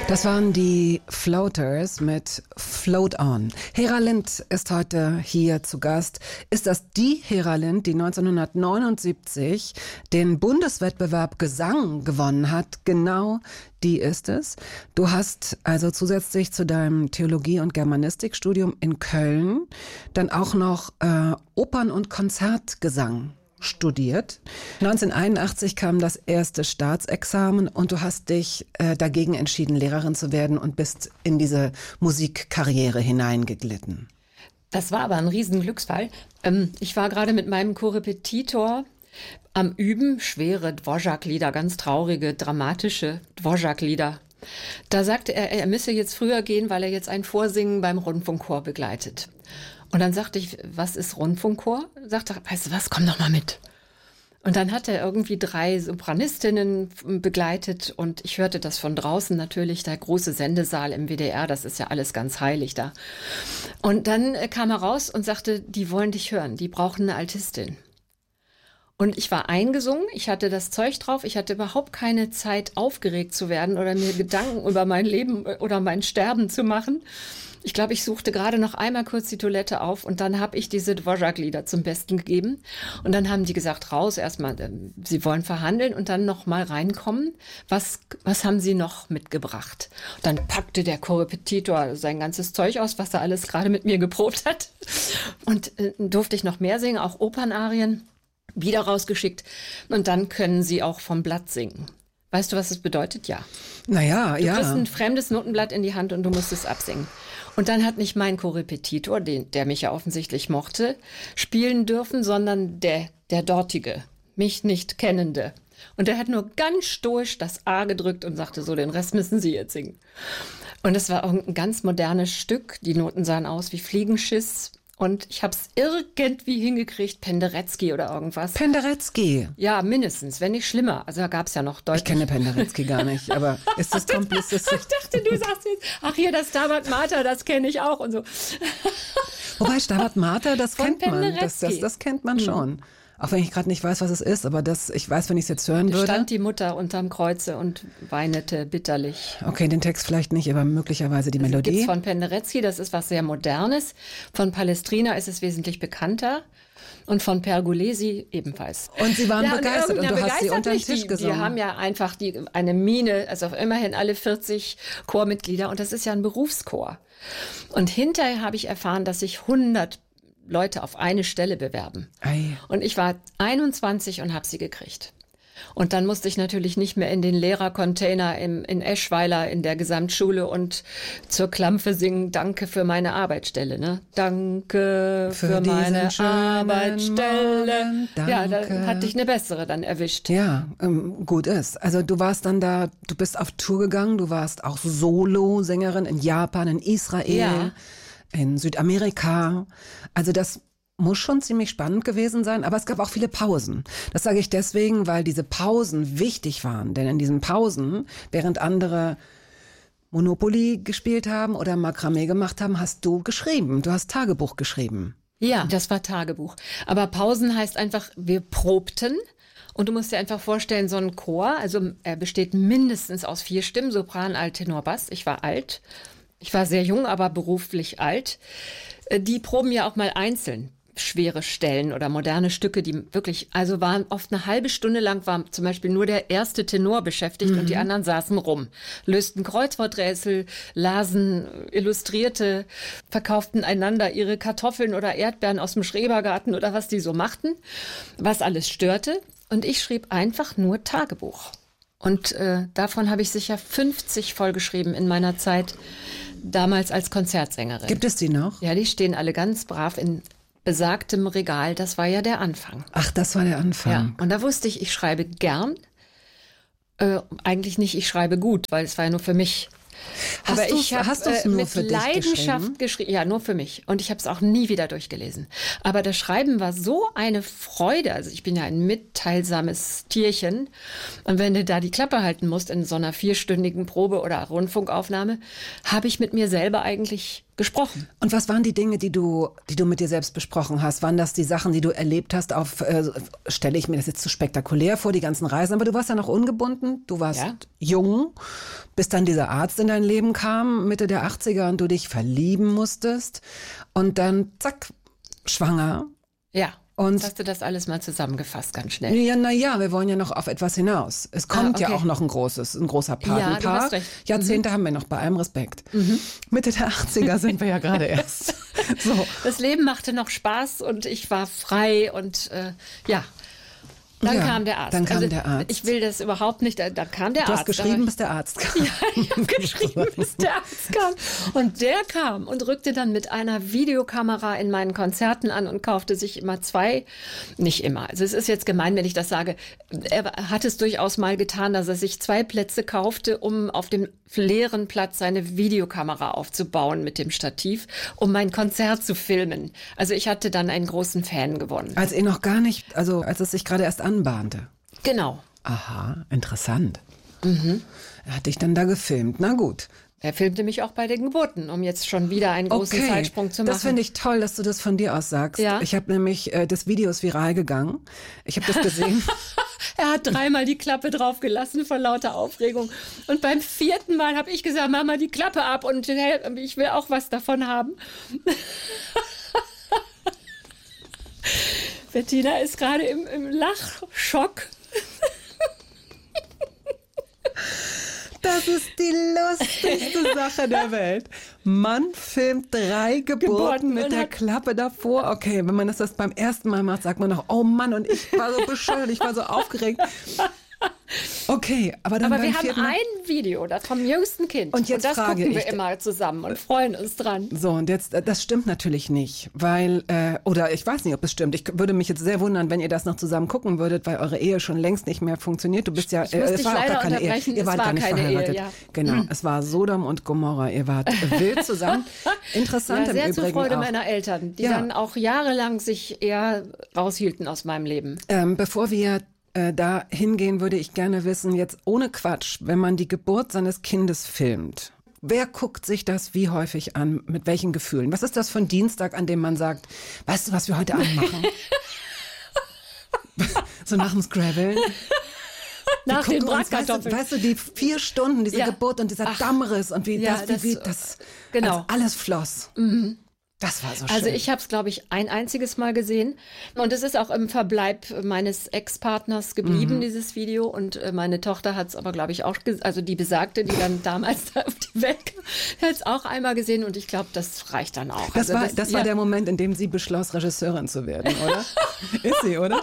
Das waren die Floaters mit Float On. Hera Lind ist heute hier zu Gast. Ist das die Hera Lind, die 1979 den Bundeswettbewerb Gesang gewonnen hat? Genau die ist es. Du hast also zusätzlich zu deinem Theologie- und Germanistikstudium in Köln dann auch noch Opern- und Konzertgesang studiert. 1981 kam das erste Staatsexamen und du hast dich dagegen entschieden, Lehrerin zu werden und bist in diese Musikkarriere hineingeglitten. Das war aber ein Riesenglücksfall. Ich war gerade mit meinem Korrepetitor am Üben, schwere Dvořák-Lieder, ganz traurige, dramatische Dvořák-Lieder. Da sagte er müsse jetzt früher gehen, weil er jetzt ein Vorsingen beim Rundfunkchor begleitet. Und dann sagte ich, was ist Rundfunkchor? Sagte er, weißt du was, komm doch mal mit. Und dann hat er irgendwie 3 Sopranistinnen begleitet und ich hörte das von draußen natürlich, der große Sendesaal im WDR, das ist ja alles ganz heilig da. Und dann kam er raus und sagte, die wollen dich hören, die brauchen eine Altistin. Und ich war eingesungen, ich hatte das Zeug drauf, ich hatte überhaupt keine Zeit, aufgeregt zu werden oder mir Gedanken über mein Leben oder mein Sterben zu machen. Ich glaube, ich suchte gerade noch einmal kurz die Toilette auf und dann habe ich diese Dvořák-Lieder zum Besten gegeben. Und dann haben die gesagt, raus, erstmal, sie wollen verhandeln und dann noch mal reinkommen. Was haben sie noch mitgebracht? Und dann packte der Korrepetitor sein ganzes Zeug aus, was er alles gerade mit mir geprobt hat. Und durfte ich noch mehr singen, auch Opernarien, wieder rausgeschickt. Und dann können sie auch vom Blatt singen. Weißt du, was das bedeutet? Ja. Naja, ja. Du kriegst ein fremdes Notenblatt in die Hand und du musst es absingen. Und dann hat nicht mein Korrepetitor, der mich ja offensichtlich mochte, spielen dürfen, sondern der dortige, mich nicht kennende. Und der hat nur ganz stoisch das A gedrückt und sagte so, den Rest müssen Sie jetzt singen. Und es war ein ganz modernes Stück. Die Noten sahen aus wie Fliegenschiss. Und ich habe es irgendwie hingekriegt, Penderecki oder irgendwas. Penderecki? Ja, mindestens, wenn nicht schlimmer. Also da gab es ja noch deutlich. Ich kenne Penderecki gar nicht, aber ist das kompliziert? Ich dachte, du sagst jetzt, ach hier, das Stabat Mater, das kenne ich auch und so. Wobei Stabat Mater, das von kennt man. Das kennt man schon. Auch wenn ich gerade nicht weiß, was es ist, aber ich weiß, wenn ich es jetzt hören würde. Stand die Mutter unterm Kreuze und weinete bitterlich. Okay, den Text vielleicht nicht, aber möglicherweise die Melodie. Gibt's von Penderecki, das ist was sehr Modernes. Von Palestrina ist es wesentlich bekannter. Und von Pergolesi ebenfalls. Und sie waren begeistert und du hast sie unter den Tisch gesungen. Die haben ja einfach eine Mine, also immerhin alle 40 Chormitglieder und das ist ja ein Berufschor. Und hinterher habe ich erfahren, dass sich 100 Leute auf eine Stelle bewerben. Ei. Und ich war 21 und habe sie gekriegt. Und dann musste ich natürlich nicht mehr in den Lehrercontainer in Eschweiler in der Gesamtschule und zur Klampfe singen, danke für meine Arbeitsstelle. Ne? Danke für meine Arbeitsstelle. Ja, da hatte ich eine bessere dann erwischt. Ja, gut ist. Also du warst dann da, du bist auf Tour gegangen, du warst auch Solo-Sängerin in Japan, in Israel. Ja. In Südamerika. Also das muss schon ziemlich spannend gewesen sein, aber es gab auch viele Pausen. Das sage ich deswegen, weil diese Pausen wichtig waren. Denn in diesen Pausen, während andere Monopoly gespielt haben oder Makramee gemacht haben, hast du geschrieben. Du hast Tagebuch geschrieben. Ja, das war Tagebuch. Aber Pausen heißt einfach, wir probten. Und du musst dir einfach vorstellen, so ein Chor, also er besteht mindestens aus 4 Stimmen, Sopran, Alt, Tenor, Bass. Ich war alt. Ich war sehr jung, aber beruflich alt. Die proben ja auch mal einzeln schwere Stellen oder moderne Stücke, die wirklich, also waren oft eine halbe Stunde lang, war zum Beispiel nur der erste Tenor beschäftigt und die anderen saßen rum, lösten Kreuzworträtsel, lasen Illustrierte, verkauften einander ihre Kartoffeln oder Erdbeeren aus dem Schrebergarten oder was die so machten, was alles störte. Und ich schrieb einfach nur Tagebuch. Und davon habe ich sicher 50 vollgeschrieben in meiner Zeit, damals als Konzertsängerin. Gibt es die noch? Ja, die stehen alle ganz brav in besagtem Regal. Das war ja der Anfang. Ach, das war der Anfang. Ja, und da wusste ich schreibe gern. Eigentlich nicht, ich schreibe gut, weil es war ja nur für mich. Aber ich habe mit Leidenschaft geschrieben. Ja, nur für mich. Und ich habe es auch nie wieder durchgelesen. Aber das Schreiben war so eine Freude. Also ich bin ja ein mitteilsames Tierchen. Und wenn du da die Klappe halten musst in so einer 4-stündigen Probe oder Rundfunkaufnahme, habe ich mit mir selber eigentlich gesprochen. Und was waren die Dinge, die du mit dir selbst besprochen hast? Waren das die Sachen, die du erlebt hast stelle ich mir das jetzt zu spektakulär vor, die ganzen Reisen, aber du warst ja noch ungebunden, du warst jung, bis dann dieser Arzt in dein Leben kam, Mitte der 80er und du dich verlieben musstest und dann zack, schwanger. Ja. Und jetzt hast du das alles mal zusammengefasst, ganz schnell. Ja, wir wollen ja noch auf etwas hinaus. Es kommt ja auch noch ein großer Patenpaar. Ja, du hast recht. Jahrzehnte haben wir noch, bei allem Respekt. Mitte der 80er sind wir ja gerade erst. So. Das Leben machte noch Spaß und ich war frei und Dann kam der Arzt. Dann kam der Arzt. Ich will das überhaupt nicht. Dann kam der Arzt. Du hast geschrieben, bis der Arzt kam. Ja, ich habe geschrieben, bis der Arzt kam. Und der kam und rückte dann mit einer Videokamera in meinen Konzerten an und kaufte sich immer 2. Nicht immer. Also es ist jetzt gemein, wenn ich das sage. Er hat es durchaus mal getan, dass er sich 2 Plätze kaufte, um auf dem leeren Platz seine Videokamera aufzubauen mit dem Stativ, um mein Konzert zu filmen. Also ich hatte dann einen großen Fan gewonnen. Als es sich gerade erst anbahnte. Genau. Aha, interessant. Er hat dich dann da gefilmt. Na gut. Er filmte mich auch bei den Geburten, um jetzt schon wieder einen großen Zeitsprung zu machen. Das finde ich toll, dass du das von dir aus sagst. Ja. Ich habe nämlich, das Video ist viral gegangen. Ich habe das gesehen. Er hat 3-mal die Klappe drauf gelassen vor lauter Aufregung. Und beim 4. Mal habe ich gesagt, mach mal die Klappe ab und ich will auch was davon haben. Bettina ist gerade im Lachschock. Das ist die lustigste Sache der Welt. Mann filmt 3 Geburten mit der Klappe davor. Okay, wenn man das beim ersten Mal macht, sagt man noch, oh Mann, und ich war so bescheuert, ich war so aufgeregt. Okay, aber dann wir haben ein Video vom jüngsten Kind. Und jetzt das frage gucken wir immer zusammen und freuen uns dran. So, und jetzt, das stimmt natürlich nicht, weil, oder ich weiß nicht, ob es stimmt. Ich würde mich jetzt sehr wundern, wenn ihr das noch zusammen gucken würdet, weil eure Ehe schon längst nicht mehr funktioniert. Du bist ja, es war auch gar keine Ehe. Ihr wart gar nicht verheiratet. Ehe, ja. Genau, es war Sodom und Gomorra. Ihr wart wild zusammen. Interessant im Übrigen. Sehr zur Freude meiner Eltern, die dann auch jahrelang sich eher raushielten aus meinem Leben. Bevor wir da hingehen, würde ich gerne wissen, jetzt ohne Quatsch, wenn man die Geburt seines Kindes filmt, wer guckt sich das wie häufig an, mit welchen Gefühlen? Was ist das für ein Dienstag, an dem man sagt, weißt du, was wir heute Abend machen? So nach dem Scrabble. Nach den Bratkartoffeln. Weißt du, die 4 Stunden, diese Geburt und dieser Dammriss und wie das genau. alles floss. Das war so schön. Also ich habe es, glaube ich, ein einziges Mal gesehen. Und es ist auch im Verbleib meines Ex-Partners geblieben, dieses Video. Und meine Tochter hat es aber, glaube ich, auch, also die Besagte, die dann damals da auf die Welt kam, hat es auch einmal gesehen. Und ich glaube, das reicht dann auch. Das war der Moment, in dem sie beschloss, Regisseurin zu werden, oder? Ist sie, oder?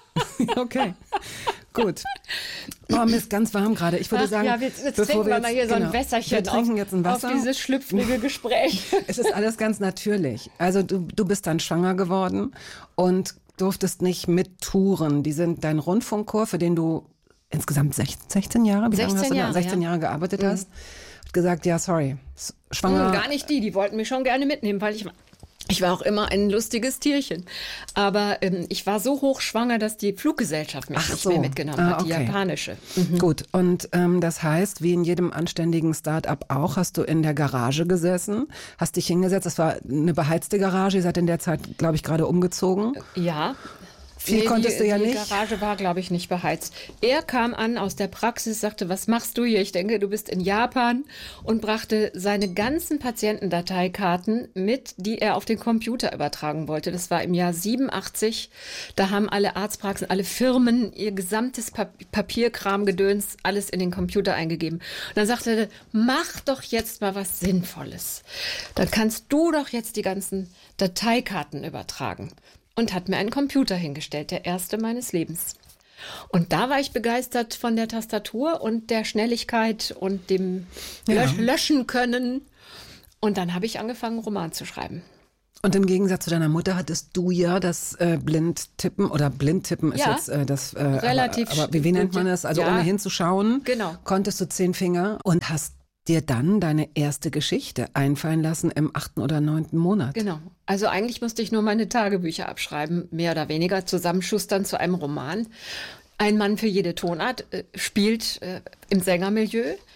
Okay, gut. Oh, mir ist ganz warm gerade. Ich würde sagen, jetzt trinken wir mal hier so ein Wässerchen. Wir trinken jetzt ein Wasser. Auf dieses schlüpfrige Gespräch. Es ist alles ganz natürlich. Also du bist dann schwanger geworden und durftest nicht mittouren. Die sind dein Rundfunkchor, für den du insgesamt 16 Jahre, wie lange hast du da? 16 Jahre gearbeitet hast, hat gesagt, ja, sorry, schwanger. Gar nicht die wollten mich schon gerne mitnehmen, weil ich war auch immer ein lustiges Tierchen. Aber ich war so hochschwanger, dass die Fluggesellschaft mich nicht mehr mitgenommen hat, die japanische. Gut, und das heißt, wie in jedem anständigen Start-up auch, hast du in der Garage gesessen, hast dich hingesetzt. Das war eine beheizte Garage, ihr seid in der Zeit, glaube ich, gerade umgezogen. Ja. Viel konntest du ja nicht. Die Garage war, glaube ich, nicht beheizt. Er kam an aus der Praxis, sagte, was machst du hier? Ich denke, du bist in Japan, und brachte seine ganzen Patientendateikarten mit, die er auf den Computer übertragen wollte. Das war im Jahr 87. Da haben alle Arztpraxen, alle Firmen ihr gesamtes Papierkramgedöns alles in den Computer eingegeben. Und dann sagte er, mach doch jetzt mal was Sinnvolles. Dann kannst du doch jetzt die ganzen Dateikarten übertragen. Und hat mir einen Computer hingestellt, der erste meines Lebens. Und da war ich begeistert von der Tastatur und der Schnelligkeit und dem Löschen können. Und dann habe ich angefangen, einen Roman zu schreiben. Und im Gegensatz zu deiner Mutter hattest du ja das Blindtippen, oder Blindtippen ist jetzt das relativ. Aber wie nennt man das? Also ohne hinzuschauen, konntest du 10 Finger und hast dir dann deine erste Geschichte einfallen lassen im 8. oder 9. Monat. Genau. Also eigentlich musste ich nur meine Tagebücher abschreiben, mehr oder weniger zusammenschustern zu einem Roman. Ein Mann für jede Tonart spielt im Sängermilieu.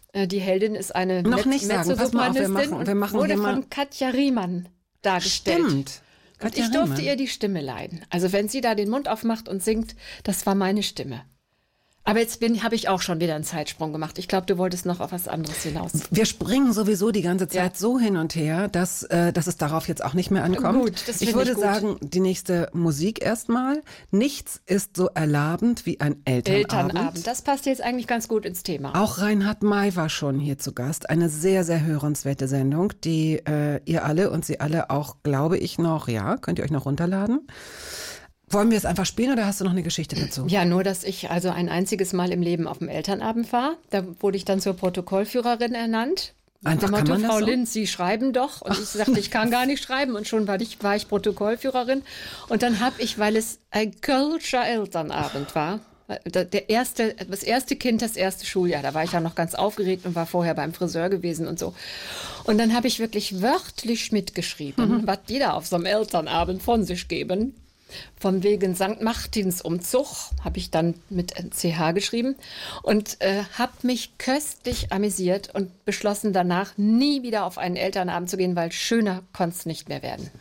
Die Heldin ist eine Noch nicht sagen, pass mal auf, wir machen wurde hier mal von Katja Riemann dargestellt. Stimmt. Und ich durfte ihr die Stimme leihen. Also wenn sie da den Mund aufmacht und singt, das war meine Stimme. Aber jetzt habe ich auch schon wieder einen Zeitsprung gemacht. Ich glaube, du wolltest noch auf was anderes hinaus. Wir springen sowieso die ganze Zeit so hin und her, dass es darauf jetzt auch nicht mehr ankommt. Gut, das ich würde sagen, die nächste Musik erstmal. Nichts ist so erlabend wie ein Elternabend. Das passt jetzt eigentlich ganz gut ins Thema. Auch Reinhard May war schon hier zu Gast. Eine sehr, sehr hörenswerte Sendung, die ihr alle und sie alle auch, glaube ich, könnt ihr euch noch runterladen. Wollen wir es einfach spielen oder hast du noch eine Geschichte dazu? Ja, nur, dass ich also ein einziges Mal im Leben auf dem Elternabend war. Da wurde ich dann zur Protokollführerin ernannt. Einfach Motto, kann man das Frau so? Lind, Sie schreiben doch. Und ich sagte, ich kann gar nicht schreiben. Und schon war ich Protokollführerin. Und dann habe ich, weil es ein kölscher Elternabend war, das erste Kind, das erste Schuljahr, da war ich ja noch ganz aufgeregt und war vorher beim Friseur gewesen und so. Und dann habe ich wirklich wörtlich mitgeschrieben, was die da auf so einem Elternabend von sich geben. Von wegen St. Martins Umzug habe ich dann mit CH geschrieben und habe mich köstlich amüsiert und beschlossen, danach nie wieder auf einen Elternabend zu gehen, weil schöner konnte es nicht mehr werden.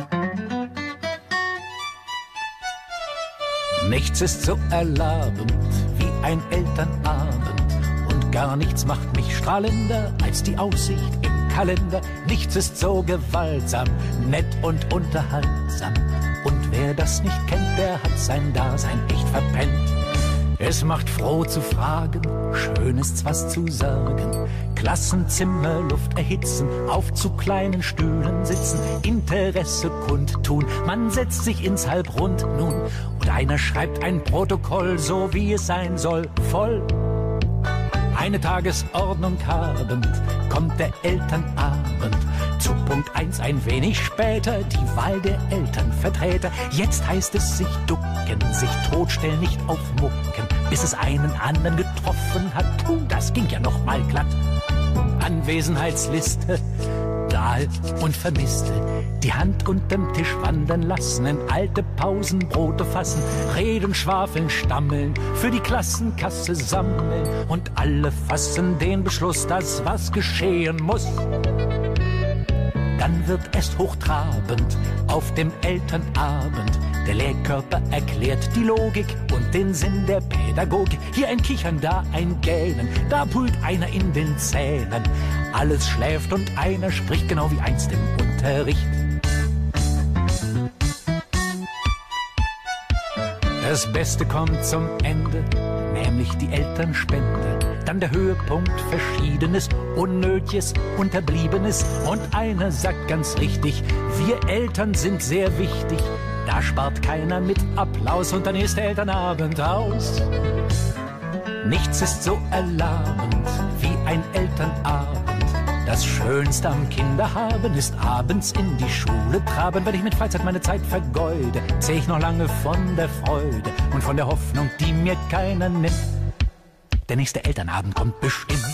Nichts ist so erlabend wie ein Elternabend und gar nichts macht mich strahlender als die Aussicht im Kalender. Nichts ist so gewaltsam, nett und unterhaltsam. Und wer das nicht kennt, der hat sein Dasein echt verpennt. Es macht froh zu fragen, schön ist's was zu sagen. Klassenzimmer, Luft erhitzen, auf zu kleinen Stühlen sitzen, Interesse kundtun, man setzt sich ins Halbrund nun. Und einer schreibt ein Protokoll, so wie es sein soll, voll. Eine Tagesordnung habend, kommt der Elternabend. Zu Punkt 1 ein wenig später, die Wahl der Elternvertreter. Jetzt heißt es sich ducken, sich totstellen, nicht aufmucken, bis es einen anderen getroffen hat. Das ging ja noch mal glatt. Anwesenheitsliste, Dahl und Vermisste. Die Hand unterm Tisch wandern lassen, in alte Pausenbrote fassen, reden, schwafeln, stammeln, für die Klassenkasse sammeln. Und alle fassen den Beschluss, dass was geschehen muss. Dann wird es hochtrabend auf dem Elternabend. Der Lehrkörper erklärt die Logik und den Sinn der Pädagogik. Hier ein Kichern, da ein Gähnen, da pult einer in den Zähnen. Alles schläft und einer spricht, genau wie einst im Unterricht. Das Beste kommt zum Ende, nämlich die Elternspende. Dann der Höhepunkt, Verschiedenes, Unnötiges, Unterbliebenes. Und einer sagt ganz richtig, wir Eltern sind sehr wichtig. Da spart keiner mit Applaus und dann ist der Elternabend aus. Nichts ist so erlahmend wie ein Elternabend. Das Schönste am Kinderhaben ist abends in die Schule traben. Wenn ich mit Freizeit meine Zeit vergeude, zähl ich noch lange von der Freude und von der Hoffnung, die mir keiner nimmt. Der nächste Elternabend kommt bestimmt.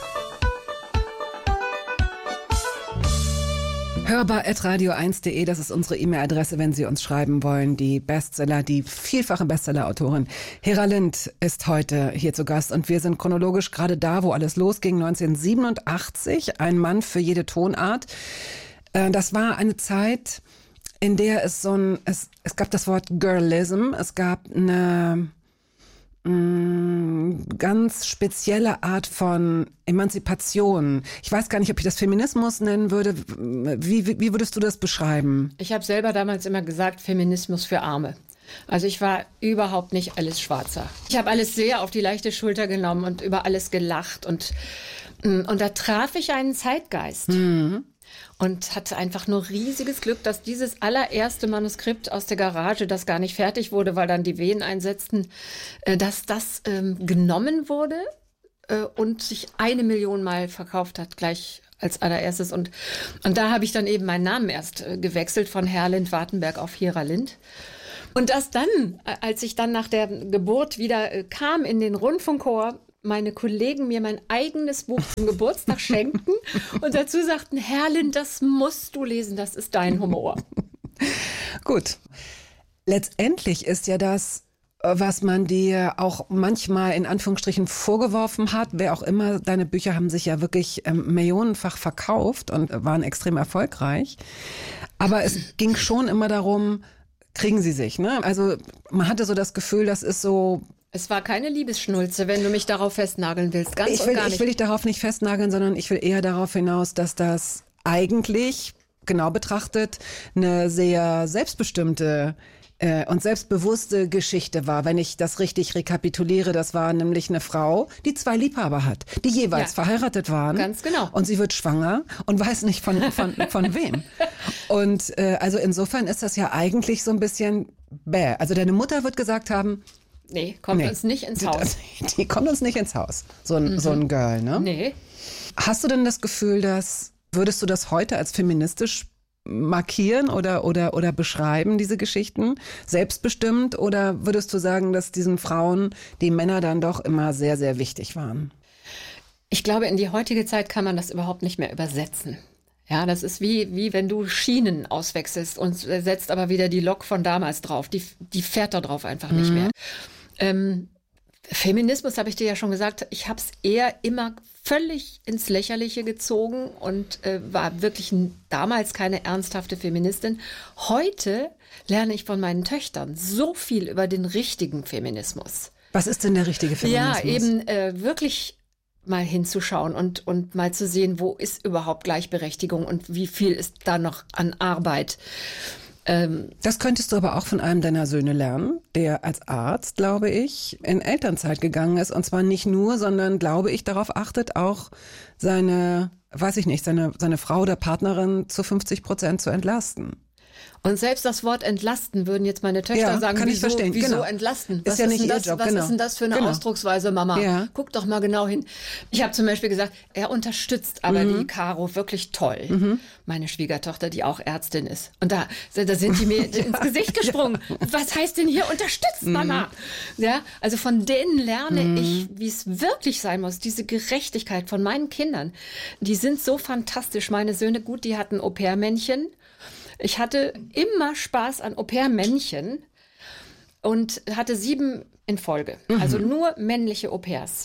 hörbar@radio1.de, das ist unsere E-Mail-Adresse, wenn Sie uns schreiben wollen. Die vielfache Bestseller-Autorin Hera Lind ist heute hier zu Gast und wir sind chronologisch gerade da, wo alles losging, 1987, ein Mann für jede Tonart. Das war eine Zeit, in der es gab das Wort Girlism, es gab eine ganz spezielle Art von Emanzipation. Ich weiß gar nicht, ob ich das Feminismus nennen würde. Wie würdest du das beschreiben? Ich habe selber damals immer gesagt, Feminismus für Arme. Also ich war überhaupt nicht alles Schwarzer. Ich habe alles sehr auf die leichte Schulter genommen und über alles gelacht. Und da traf ich einen Zeitgeist. Und hatte einfach nur riesiges Glück, dass dieses allererste Manuskript aus der Garage, das gar nicht fertig wurde, weil dann die Wehen einsetzten, dass das genommen wurde und sich 1 Million Mal verkauft hat, gleich als allererstes. Und da habe ich dann eben meinen Namen erst gewechselt von Herlind Wartenberg auf Hera Lind. Und das dann, als ich dann nach der Geburt wieder kam in den Rundfunkchor, meine Kollegen mir mein eigenes Buch zum Geburtstag schenkten und dazu sagten, Herlind, das musst du lesen, das ist dein Humor. Gut. Letztendlich ist ja das was man dir auch manchmal in Anführungsstrichen vorgeworfen hat. Wer auch immer, deine Bücher haben sich ja wirklich millionenfach verkauft und waren extrem erfolgreich. Aber es ging schon immer darum, kriegen sie sich, ne? Also man hatte so das Gefühl, das ist so... Es war keine Liebesschnulze, wenn du mich darauf festnageln willst. Ganz und gar nicht. Ich will dich darauf nicht festnageln, sondern ich will eher darauf hinaus, dass das eigentlich, genau betrachtet, eine sehr selbstbestimmte und selbstbewusste Geschichte war. Wenn ich das richtig rekapituliere, das war nämlich eine Frau, die 2 Liebhaber hat, die jeweils verheiratet waren. Ganz genau. Und sie wird schwanger und weiß nicht von wem. Und also insofern ist das ja eigentlich so ein bisschen bäh. Also deine Mutter wird gesagt haben, nee, kommt uns nicht ins Haus. Die kommt uns nicht ins Haus, so ein Girl, ne? Nee. Hast du denn das Gefühl, würdest du das heute als feministisch markieren oder beschreiben, diese Geschichten? Selbstbestimmt? Oder würdest du sagen, dass diesen Frauen die Männer dann doch immer sehr, sehr wichtig waren? Ich glaube, in die heutige Zeit kann man das überhaupt nicht mehr übersetzen. Ja, das ist wie wenn du Schienen auswechselst und setzt aber wieder die Lok von damals drauf. Die fährt da drauf einfach nicht mehr. Feminismus, habe ich dir ja schon gesagt, ich habe es eher immer völlig ins Lächerliche gezogen und war wirklich damals keine ernsthafte Feministin. Heute lerne ich von meinen Töchtern so viel über den richtigen Feminismus. Was ist denn der richtige Feminismus? Ja, eben wirklich mal hinzuschauen und mal zu sehen, wo ist überhaupt Gleichberechtigung und wie viel ist da noch an Arbeit. Das könntest du aber auch von einem deiner Söhne lernen, der als Arzt, glaube ich, in Elternzeit gegangen ist. Und zwar nicht nur, sondern, glaube ich, darauf achtet, auch seine Frau oder Partnerin zu 50% zu entlasten. Und selbst das Wort entlasten würden jetzt meine Töchter sagen, kann ich verstehen. Wieso Genau. entlasten? Ist ja nicht ihr Job, was ist denn das für eine Ausdrucksweise, Mama? Ja. Guck doch mal genau hin. Ich habe zum Beispiel gesagt, er unterstützt aber die Caro wirklich toll. Meine Schwiegertochter, die auch Ärztin ist. Und da sind die mir ins Gesicht gesprungen. Was heißt denn hier unterstützt, Mama? Ja, also von denen lerne ich, wie es wirklich sein muss. Diese Gerechtigkeit von meinen Kindern, die sind so fantastisch. Meine Söhne, gut, die hatten Au-pair-Männchen. Ich hatte immer Spaß an Au-pair-Männchen und hatte 7 in Folge. Also nur männliche Au-pairs.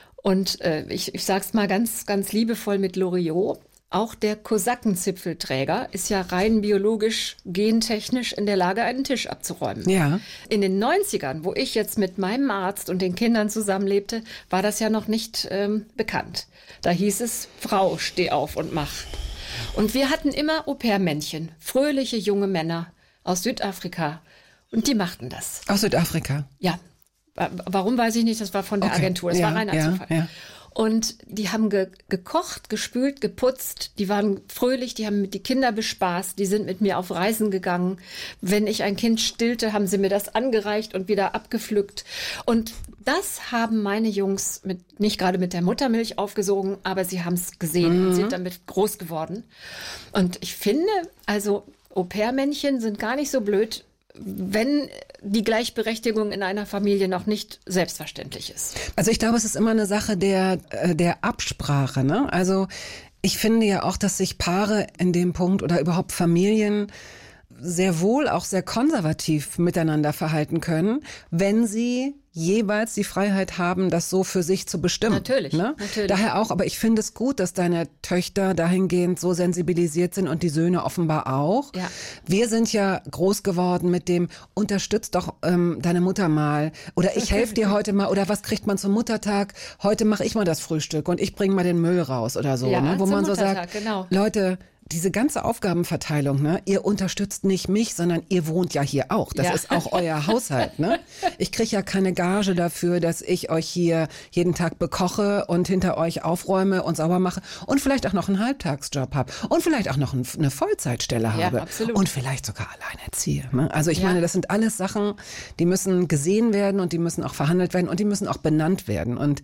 Und ich sag's mal ganz, ganz liebevoll mit Loriot. Auch der Kosakenzipfelträger ist ja rein biologisch, gentechnisch in der Lage, einen Tisch abzuräumen. Ja. In den 90ern, wo ich jetzt mit meinem Arzt und den Kindern zusammenlebte, war das ja noch nicht bekannt. Da hieß es, Frau, steh auf und mach. Und wir hatten immer Au-pair-Männchen, fröhliche junge Männer aus Südafrika. Und die machten das. Aus Südafrika? Ja. Warum, weiß ich nicht. Das war von der Agentur. Es war reiner Zufall. Ja. Und die haben gekocht, gespült, geputzt. Die waren fröhlich, die haben die Kinder bespaßt. Die sind mit mir auf Reisen gegangen. Wenn ich ein Kind stillte, haben sie mir das angereicht und wieder abgepflückt. Und das haben meine Jungs nicht gerade mit der Muttermilch aufgesogen, aber sie haben es gesehen und sind damit groß geworden. Und ich finde, also Au-pair-Männchen sind gar nicht so blöd, wenn die Gleichberechtigung in einer Familie noch nicht selbstverständlich ist. Also ich glaube, es ist immer eine Sache der Absprache, ne? Also ich finde ja auch, dass sich Paare in dem Punkt oder überhaupt Familien sehr wohl auch sehr konservativ miteinander verhalten können, wenn sie jeweils die Freiheit haben, das so für sich zu bestimmen. Natürlich, ne? natürlich. Daher auch, aber ich finde es gut, dass deine Töchter dahingehend so sensibilisiert sind und die Söhne offenbar auch. Ja. Wir sind ja groß geworden mit dem, unterstützt doch deine Mutter mal oder ich helfe dir heute mal oder was kriegt man zum Muttertag? Heute mache ich mal das Frühstück und ich bringe mal den Müll raus oder so. Ja, ne? Wo man so Muttertag, sagt, genau. Leute, diese ganze Aufgabenverteilung, ne? Ihr unterstützt nicht mich, sondern ihr wohnt ja hier auch. Das ist auch euer Haushalt, ne? Ich kriege ja keine Gage dafür, dass ich euch hier jeden Tag bekoche und hinter euch aufräume und sauber mache und vielleicht auch noch einen Halbtagsjob habe und vielleicht auch noch eine Vollzeitstelle habe. Absolut. Und vielleicht sogar alleinerziehe. Ne? Also ich meine, das sind alles Sachen, die müssen gesehen werden und die müssen auch verhandelt werden und die müssen auch benannt werden. Und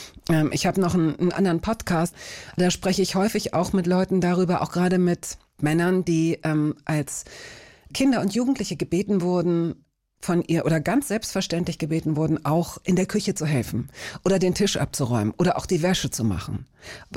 ich habe noch einen anderen Podcast, da spreche ich häufig auch mit Leuten darüber, auch gerade mit Männern, die als Kinder und Jugendliche gebeten wurden, von ihr oder ganz selbstverständlich gebeten wurden, auch in der Küche zu helfen oder den Tisch abzuräumen oder auch die Wäsche zu machen.